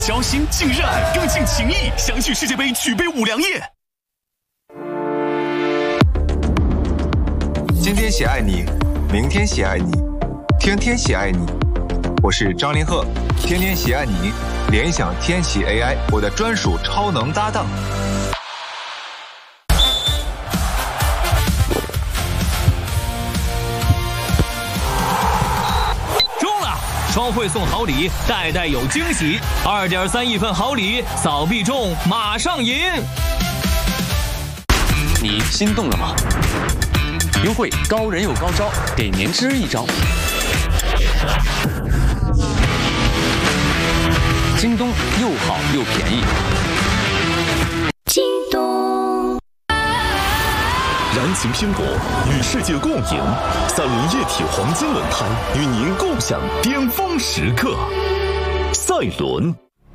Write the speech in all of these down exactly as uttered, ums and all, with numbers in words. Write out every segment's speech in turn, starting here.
交心敬热爱，更敬情谊，相聚世界杯，举杯五粮液。 今天喜爱你，明天喜爱你，天天喜爱你。我是张凌赫，天天喜爱你，联想天喜 A I， 我的专属超能搭档。 超会送好礼，代代有惊喜。二点三亿份好礼，扫必中，马上赢！ 你心动了吗？优惠高人有高招，给您支一招。京东又好又便宜。 京东。 燃情拼搏，与世界共赢。三菱液体黄金轮胎与您共享巅峰时刻。赛轮。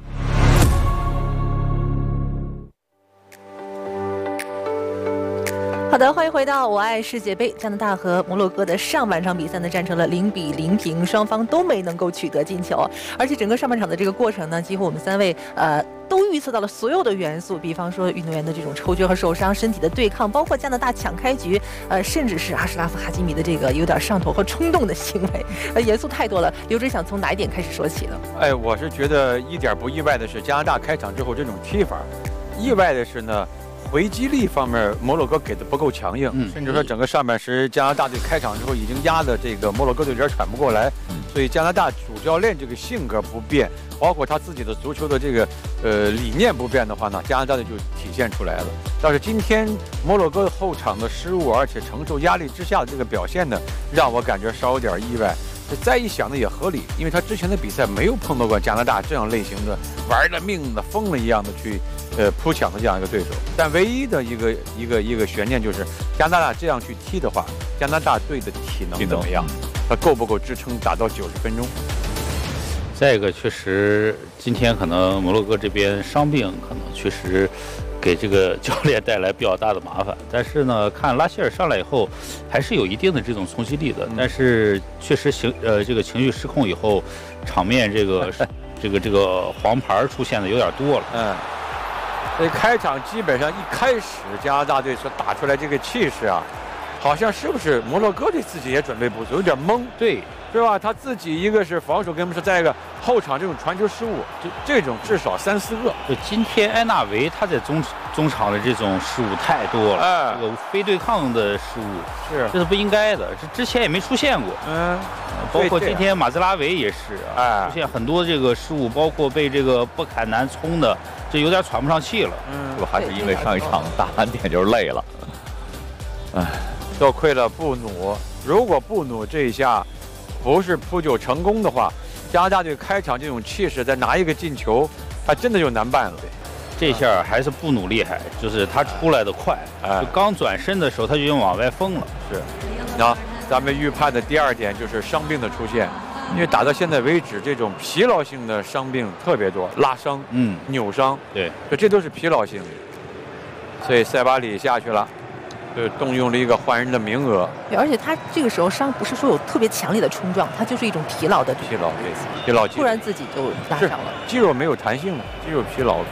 好的，欢迎回到我爱世界杯。加拿大和摩洛哥的上半场比赛呢，战成了零比零平，双方都没能够取得进球，而且整个上半场的这个过程呢，几乎我们三位呃。都预测到了所有的元素，比方说运动员的这种抽搐和受伤，身体的对抗，包括加拿大抢开局，呃，甚至是阿什拉夫哈基米的这个有点上头和冲动的行为，呃，元素太多了。刘指想从哪一点开始说起呢？ 哎，我是觉得一点不意外的是，加拿大开场之后这种踢法，意外的是呢，回击力方面摩洛哥给的不够强硬，嗯、甚至说整个上半时加拿大队开场之后已经压的这个摩洛哥队有点喘不过来，嗯、所以加拿大主教练这个性格不变。包括他自己的足球的这个呃理念不变的话呢，加拿大队就体现出来了。但是今天摩洛哥后场的失误，而且承受压力之下的这个表现呢，让我感觉稍有点意外。再一想呢也合理，因为他之前的比赛没有碰到过加拿大这样类型的玩了命的疯了一样的去呃扑抢的这样一个对手。但唯一的一个一个一个悬念就是加拿大这样去踢的话，加拿大队的体能怎么样？他够不够支撑打到九十分钟？ 再一个，确实今天可能摩洛哥这边伤病可能确实给这个教练带来比较大的麻烦。但是呢，看拉希尔上来以后，还是有一定的这种冲击力的。但是确实情呃这个情绪失控以后，场面这个这个这个黄牌出现的有点多了。 嗯，所以开场基本上一开始加拿大队所打出来这个气势啊，好像是不是摩洛哥队自己也准备不足，有点懵。 对。 是吧？他自己一个是防守，跟我们说，再一个后场这种传球失误，这这种至少三四个。 就今天埃纳维他在中中场的这种失误太多了，哎、这个非对抗的失误是这是不应该的，这之前也没出现过。 嗯， 包括今天马兹拉维也是，哎，出现很多这个失误，包括被这个布坎南冲的，这有点喘不上气了。 嗯，是不是还是因为上一场打完点就是累了？ 哎，多亏了布努，如果布努这一下不是扑救成功的话，加拿大队开场这种气势，再拿一个进球，他真的就难办了。 这下还是布努厉害，就是他出来的快，哎、就刚转身的时候他就已经往外封了。 是，那咱们预判的第二点就是伤病的出现，因为打到现在为止，这种疲劳性的伤病特别多，拉伤、嗯、扭伤， 对， 这都是疲劳性的。所以塞巴里下去了。就动用了一个换人的名额， 对，而且他这个时候伤不是说有特别强烈的冲撞，他就是一种疲劳的疲劳，对，疲劳， 突然自己就拉伤了， 肌肉没有弹性了，肌肉疲劳了。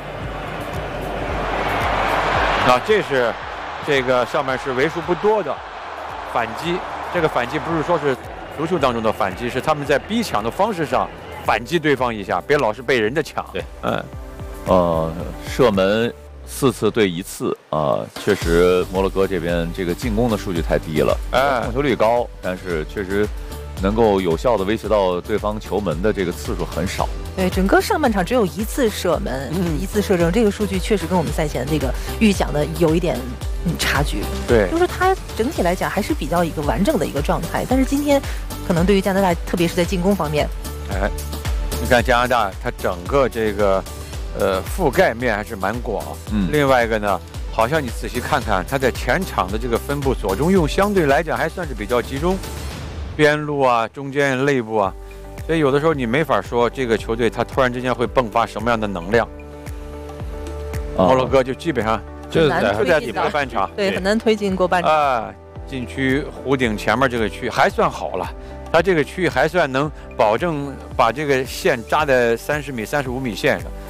啊，这是这个上半是为数不多的反击，这个反击不是说是足球当中的反击，是他们在逼抢的方式上反击对方一下，别老是被人家抢。 对， 嗯，呃，射门。四次对一次啊、呃，确实摩洛哥这边这个进攻的数据太低了，哎，控球率高，但是确实能够有效的威胁到对方球门的这个次数很少。 对，整个上半场只有一次射门，嗯、一次射正，这个数据确实跟我们赛前这个预想的有一点嗯差距。 对， 就是它整体来讲还是比较一个完整的一个状态，但是今天可能对于加拿大，特别是在进攻方面， 哎，你看加拿大它整个这个。呃，覆盖面还是蛮广。嗯，另外一个呢，好像你仔细看看，它在前场的这个分布左中右相对来讲还算是比较集中，边路啊、中间内部啊，所以有的时候你没法说这个球队它突然之间会迸发什么样的能量。摩、哦、洛哥就基本上就在就在底部半场， 对，很难推进过半场。 啊，禁区弧顶前面这个区还算好了。他这个区域还算能保证把这个线扎在三十米、三十五米线上，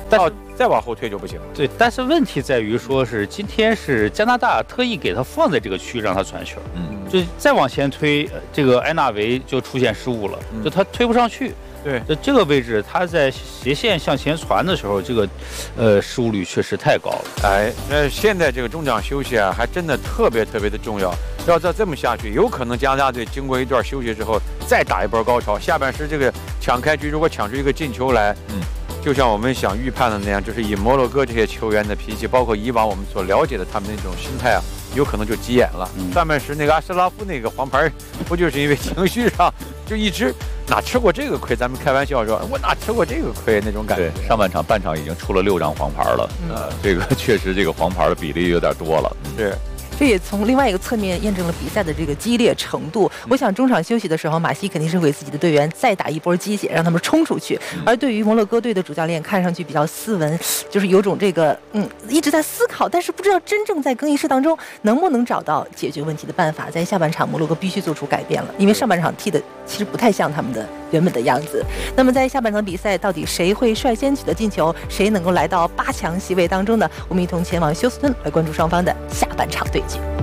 但是再往后退就不行了。 对，但是问题在于说是今天是加拿大特意给他放在这个区让他传球，嗯，就再往前推，这个埃纳维就出现失误了，嗯、就他推不上去。 对， 就这个位置，他在斜线向前传的时候，这个，呃，失误率确实太高了。 哎，那现在这个中场休息啊，还真的特别特别的重要。要再这么下去，有可能加拿大队经过一段休息之后，再打一波高潮。下半时这个抢开局，如果抢出一个进球来，嗯，就像我们想预判的那样，就是以摩洛哥这些球员的脾气，包括以往我们所了解的他们那种心态啊，有可能就急眼了。嗯、上半时那个阿什拉夫那个黄牌，不就是因为情绪上就一直。哪吃过这个亏？咱们开玩笑说，我哪吃过这个亏那种感觉。 对，上半场半场已经出了六张黄牌了，嗯、呃，这个确实这个黄牌的比例有点多了。 是。 这也从另外一个侧面验证了比赛的这个激烈程度。我想中场休息的时候，马西肯定是会自己的队员再打一波鸡血，让他们冲出去。而对于摩洛哥队的主教练，看上去比较斯文，就是有种这个嗯一直在思考，但是不知道真正在更衣室当中能不能找到解决问题的办法。在下半场，摩洛哥必须做出改变了，因为上半场踢的其实不太像他们的原本的样子。那么在下半场比赛，到底谁会率先取得进球，谁能够来到八强席位当中呢？我们一同前往休斯敦来关注双方的下半场对决。